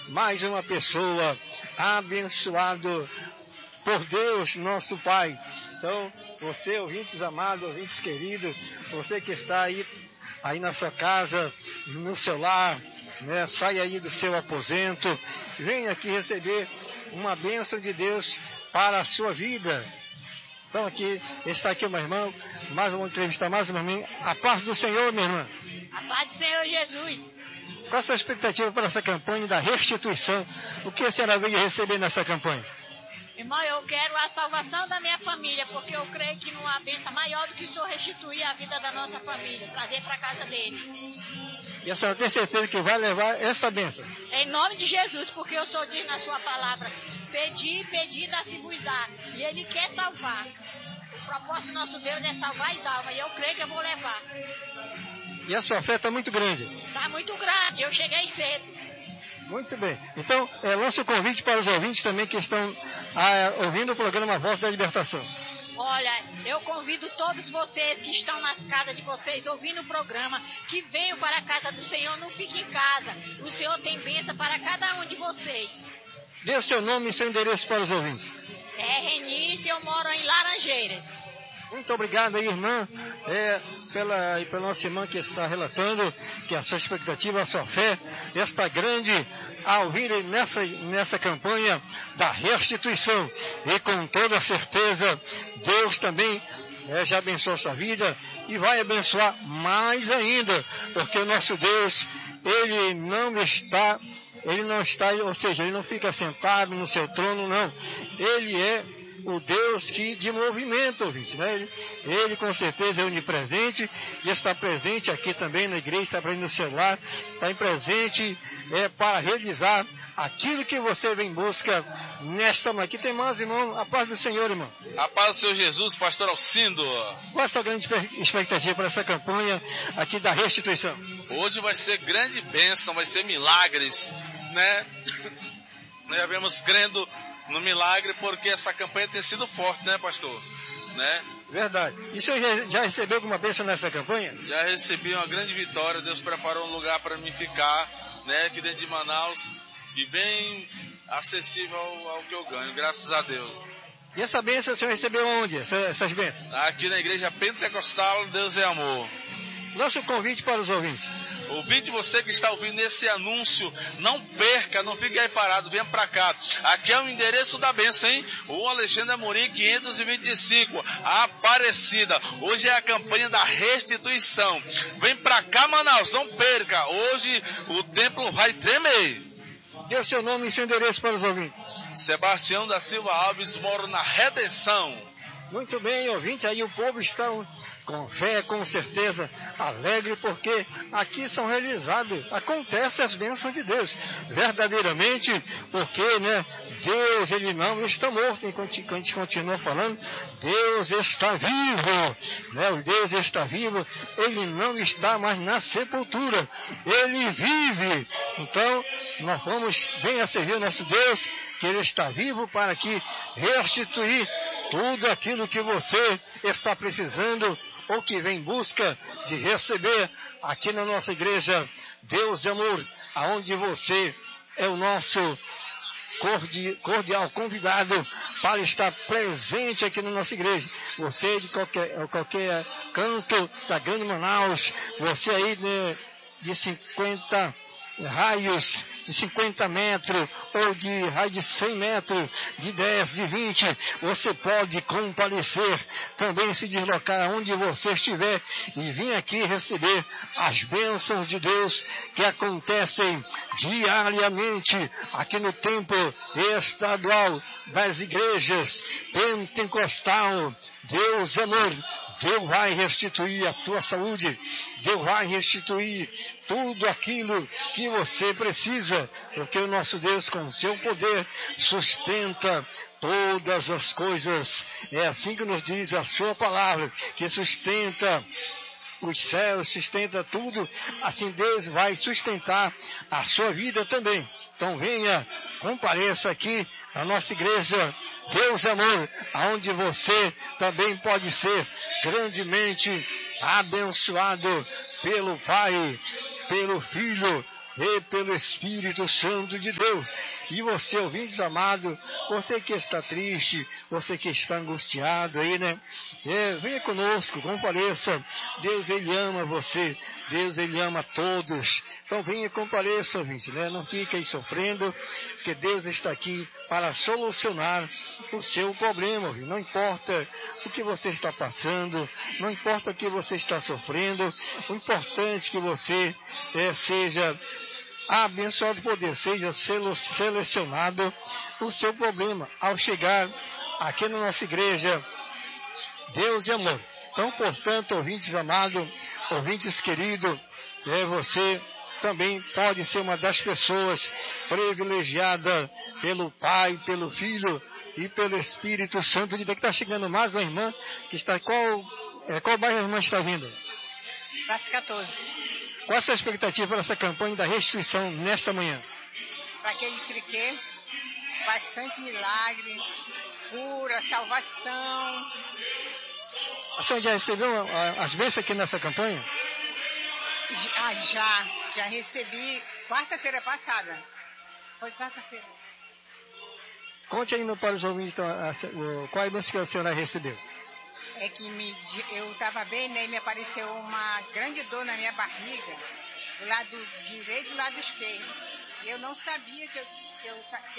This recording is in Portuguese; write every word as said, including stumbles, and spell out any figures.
mais uma pessoa abençoado por Deus, nosso Pai. Então, você, ouvintes amados, ouvintes queridos, você que está aí, aí na sua casa, no seu lar, né? Saia aí do seu aposento, venha aqui receber uma bênção de Deus para a sua vida. Então aqui, está aqui meu irmão, mais uma entrevista, mais uma irmã. A paz do Senhor, minha irmã. A paz do Senhor Jesus. Qual a sua expectativa para essa campanha da restituição? O que a senhora veio receber nessa campanha? Irmão, eu quero a salvação da minha família, porque eu creio que não há bênção maior do que o Senhor restituir a vida da nossa família, trazer para a casa dele. E a senhora tem certeza que vai levar esta bênção? Em nome de Jesus, porque o Senhor diz na sua palavra, pedi, pedi, dá-se-vos-á. E Ele quer salvar. O propósito do nosso Deus é salvar as almas, e eu creio que eu vou levar. E a sua fé está muito grande? Está muito grande, eu cheguei cedo. Muito bem. Então, é, lance o convite para os ouvintes também que estão ah, ouvindo o programa Voz da Libertação. Olha, eu convido todos vocês que estão nas casas de vocês, ouvindo o programa, que venham para a casa do Senhor, não fiquem em casa. O Senhor tem bênção para cada um de vocês. Dê o seu nome e seu endereço para os ouvintes. É Renice, eu moro em Laranjeiras. Muito obrigado aí, irmã, é, pela, pela nossa irmã que está relatando que a sua expectativa, a sua fé está grande ao vir nessa, nessa campanha da restituição. E com toda certeza, Deus também é, já abençoou a sua vida e vai abençoar mais ainda, porque o nosso Deus, Ele não está, Ele não está, ou seja, Ele não fica sentado no seu trono, não. Ele é o Deus que de movimento, ouvinte, né? Ele, ele com certeza é onipresente e está presente aqui também na igreja, está presente no celular, está em presente é, para realizar aquilo que você vem em busca nesta manhã. Aqui tem mais, irmão, a paz do Senhor, irmão. A paz do Senhor Jesus, pastor Alcindo. Qual é a sua grande expectativa para essa campanha aqui da restituição? Hoje vai ser grande bênção, vai ser milagres, né? Nós vemos crendo no milagre, porque essa campanha tem sido forte, né, pastor? Né? Verdade. E o senhor já, já recebeu alguma bênção nessa campanha? Já recebi uma grande vitória. Deus preparou um lugar para mim ficar, né, aqui dentro de Manaus, e bem acessível ao, ao que eu ganho, graças a Deus. E essa bênção o senhor recebeu onde, essa, essas bênçãos? Aqui na igreja Pentecostal, Deus é Amor. Nosso convite para os ouvintes. Ouvinte, você que está ouvindo esse anúncio, não perca, não fique aí parado, venha para cá. Aqui é o endereço da bênção, hein? O Alexandre Amorim, quinhentos e vinte e cinco, Aparecida. Hoje é a campanha da restituição. Vem para cá, Manaus, não perca. Hoje o templo vai tremer. Dê o seu nome e seu endereço para os ouvintes. Sebastião da Silva Alves, moro na Redenção. Muito bem, ouvinte, aí o povo está com fé, com certeza, alegre, porque aqui são realizados, acontecem as bênçãos de Deus, verdadeiramente, porque, né, Deus, Ele não está morto, enquanto a gente continua falando, Deus está vivo, né, o Deus está vivo, Ele não está mais na sepultura, Ele vive. Então, nós vamos bem a servir o nosso Deus, que Ele está vivo para que restituir tudo aquilo que você está precisando ou que vem em busca de receber aqui na nossa igreja Deus é Amor, aonde você é o nosso cordial convidado para estar presente aqui na nossa igreja. Você de qualquer, qualquer canto da Grande Manaus, você aí de, de cinquenta raios de cinquenta metros, ou de raio de cem metros, de dez, de vinte, você pode comparecer, também se deslocar onde você estiver e vir aqui receber as bênçãos de Deus que acontecem diariamente aqui no templo estadual das igrejas pentecostal. Deus é amor. Deus vai restituir a tua saúde, Deus vai restituir tudo aquilo que você precisa, porque o nosso Deus, com o seu poder, sustenta todas as coisas. É assim que nos diz a sua palavra, que sustenta os céus, sustenta tudo. Assim Deus vai sustentar a sua vida também. Então venha, compareça aqui na nossa igreja Deus é Amor, aonde você também pode ser grandemente abençoado pelo Pai, pelo Filho e pelo Espírito Santo de Deus. E você, ouvintes amados, você que está triste, você que está angustiado aí, né? É, venha conosco, compareça. Deus, Ele ama você. Deus, Ele ama todos. Então venha e compareça, ouvinte, né? Não fique aí sofrendo, porque Deus está aqui para solucionar o seu problema, ouvinte. Não importa o que você está passando, não importa o que você está sofrendo, o importante é que você é, seja abençoado por Deus, seja selecionado o seu problema ao chegar aqui na nossa igreja. Deus é amor. Então, portanto, ouvintes amados, ouvintes queridos, é, você também pode ser uma das pessoas privilegiadas pelo Pai, pelo Filho e pelo Espírito Santo de Deus. Que está chegando mais uma irmã que está. Qual, é, qual bairro a irmã está vindo? Praça quatorze. Qual a sua expectativa para essa campanha da restituição nesta manhã? Para aquele que quer, bastante milagre, cura, salvação. A senhora já recebeu as bênçãos aqui nessa campanha? Já, já, já recebi quarta-feira passada. Foi quarta-feira. Conte aí para os ouvintes então, a, a, qual a bênção que a senhora recebeu. É que me, eu estava bem, né, e me apareceu uma grande dor na minha barriga, do lado direito e do lado esquerdo. E eu não sabia que eu, que eu,